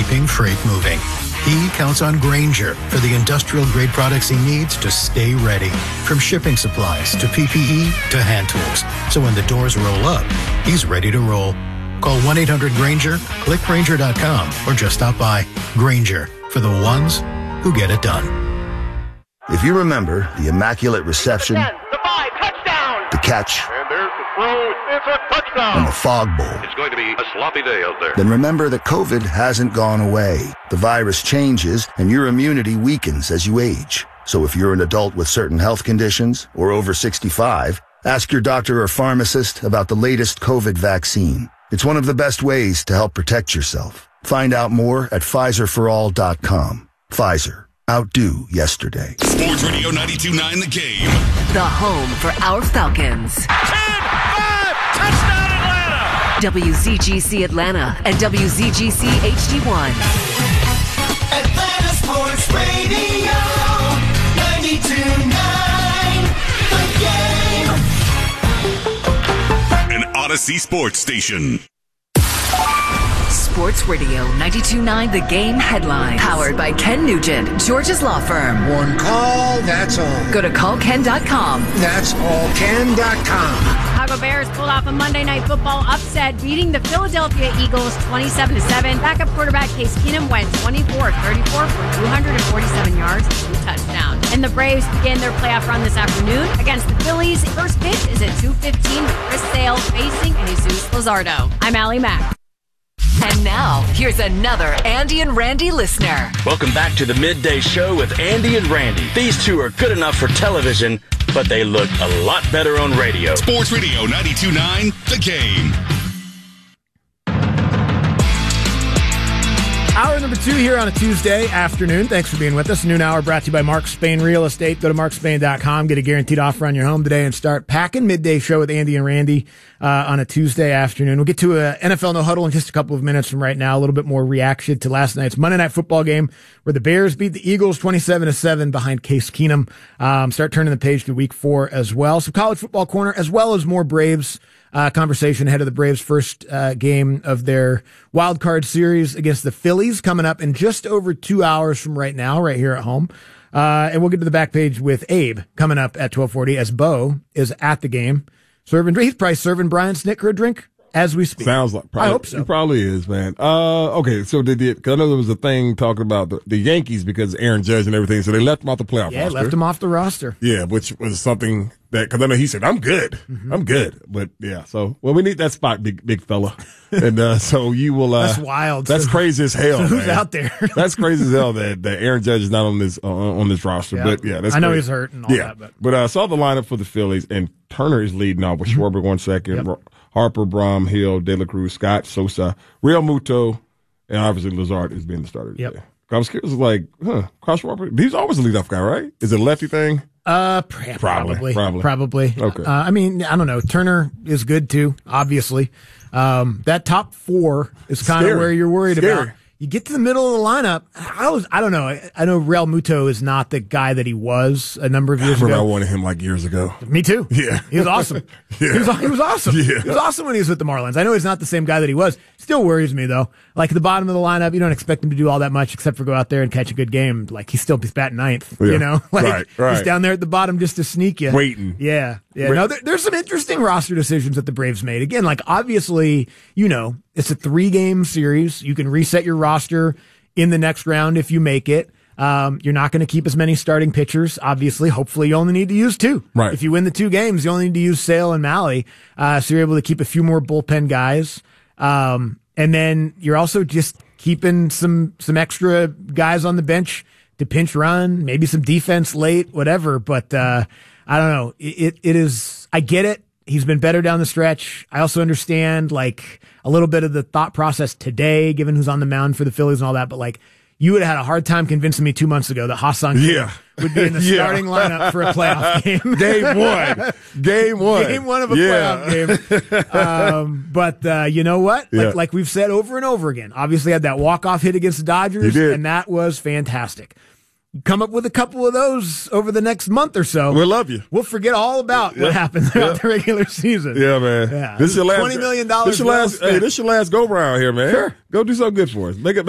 keeping freight moving. He counts on Grainger for the industrial-grade products he needs to stay ready. From shipping supplies to PPE to hand tools. So when the doors roll up, he's ready to roll. Call 1-800-GRAINGER, click Grainger.com, or just stop by. Grainger, for the ones who get it done. If you remember the Immaculate Reception, the 5, touchdown! The catch, And there's the throw, it's a touchdown! and the Fog Bowl, It's going to be a sloppy day out there. then remember that COVID hasn't gone away. The virus changes, and your immunity weakens as you age. So if you're an adult with certain health conditions or over 65, ask your doctor or pharmacist about the latest COVID vaccine. It's one of the best ways to help protect yourself. Find out more at PfizerForAll.com. Pfizer. Outdo yesterday. Sports Radio 92.9 The Game. The home for our Falcons. 10-5, touchdown Atlanta! WZGC Atlanta and WZGC HD1. Atlanta Sports Radio, 92.9 The Game. An Odyssey Sports Station. Sports Radio 92.9 The Game headline. Powered by Ken Nugent, George's Law Firm. One call, that's all. Go to callken.com. That's allken.com. Chicago Bears pulled off a Monday Night Football upset, beating the Philadelphia Eagles 27-7. Backup quarterback Case Keenum went 24-34 for 247 yards and 2 touchdowns. And the Braves begin their playoff run this afternoon against the Phillies. First pitch is at 2:15 with Chris Sale facing Jesus Luzardo. I'm Allie Mack. And now, here's another Andy and Randy listener. Welcome back to the Midday Show with Andy and Randy. These two are good enough for television, but they look a lot better on radio. Sports Radio 92.9 The Game. Hour number 2 here on a Tuesday afternoon. Thanks for being with us. Noon hour brought to you by Mark Spain Real Estate. Go to markspain.com. Get a guaranteed offer on your home today and start packing. Midday Show with Andy and Randy on a Tuesday afternoon. We'll get to a NFL No Huddle in just a couple of minutes from right now. A little bit more reaction to last night's Monday Night Football game where the Bears beat the Eagles 27-7 behind Case Keenum. Start turning the page to Week 4 as well. Some college football corner as well as more Braves conversation ahead of the Braves' first game of their wild card series against the Phillies coming up in just over 2 hours from right now, right here at home. And we'll get to the back page with Abe coming up at 12:40 as Bo is at the game. He's probably serving Brian Snitker a drink as we speak. Sounds like probably, I hope so. He probably is, man. Okay, so cause I know there was a thing talking about the Yankees because Aaron Judge and everything, so they left him off the playoff roster. Left him off the roster. Yeah, which was something that, because I know he said, I'm good. Mm-hmm. I'm good. But yeah, so, well, we need that spot, big fella. And so you will. That's wild. That's crazy as hell. So who's man. out there? That's crazy as hell that Aaron Judge is not on this roster. Yeah. But yeah, that's I know crazy. he's hurt and all that. But I saw the lineup for the Phillies, and Turner is leading off with Schwarber going second. Yep. Harper, Braum, Hill, De La Cruz, Scott, Sosa, Real Muto, and obviously Lazard is being the starter today. I was curious, like, Carl Schwarber, he's always a leadoff guy, right? Is it a lefty thing? Probably. Okay. I mean, I don't know. Turner is good too, obviously. That top 4 is kind of where you're worried about. You get to the middle of the lineup. I don't know. I know Real Muto is not the guy that he was a number of years ago. I wanted him like years ago. Me too. Yeah. He was awesome. Yeah. He was awesome. Yeah. He was awesome when he was with the Marlins. I know he's not the same guy that he was. Still worries me though. Like at the bottom of the lineup, you don't expect him to do all that much except for go out there and catch a good game. Like he's batting ninth, Yeah. you know? Like Right. he's down there at the bottom just to sneak you. Waiting. Yeah. No, there's some interesting roster decisions that the Braves made. Again, like obviously, it's a 3-game series. You can reset your roster in the next round if you make it. You're not going to keep as many starting pitchers, obviously. Hopefully you only need to use 2. Right. If you win the 2 games, you only need to use Sale and Malley. So you're able to keep a few more bullpen guys. And then you're also just keeping some extra guys on the bench to pinch run, maybe some defense late, whatever. But, I don't know. It is, I get it. He's been better down the stretch. I also understand like a little bit of the thought process today, given who's on the mound for the Phillies and all that. But like you would have had a hard time convincing me 2 months ago that Ha-Seong Kim would be in the starting lineup for a playoff game. Game one. Game 1 of a playoff game. But you know what? Like we've said over and over again, obviously had that walk-off hit against the Dodgers, and that was fantastic. Come up with a couple of those over the next month or so. We'll love you. We'll forget all about what happened throughout the regular season. Yeah, man. Yeah. This is your last $20 million. This your last go round here, man. Sure. Go do something good for us. Make it